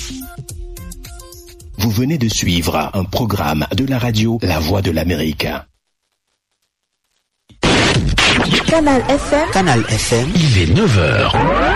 Vous venez de suivre un programme de la radio La Voix de l'Amérique. Canal FM. Canal FM. Il est 9h.